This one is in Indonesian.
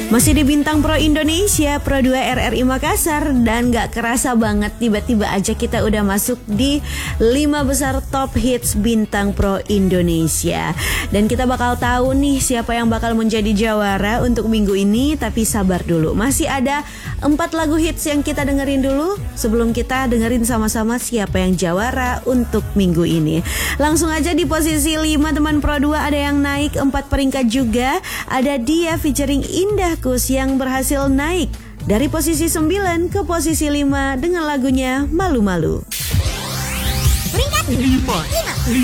Masih di Bintang Pro Indonesia, Pro 2 RRI Makassar. Dan gak kerasa banget tiba-tiba aja kita udah masuk di 5 besar top hits Bintang Pro Indonesia. Dan kita bakal tahu nih siapa yang bakal menjadi jawara untuk minggu ini. Tapi sabar dulu, masih ada 4 lagu hits yang kita dengerin dulu sebelum kita dengerin sama-sama siapa yang jawara untuk minggu ini. Langsung aja di posisi 5 teman Pro 2 ada yang naik 4 peringkat juga. Ada Dia featuring Indah Kus yang berhasil naik dari posisi 9 ke posisi 5 dengan lagunya Malu-Malu. Peringkat 5.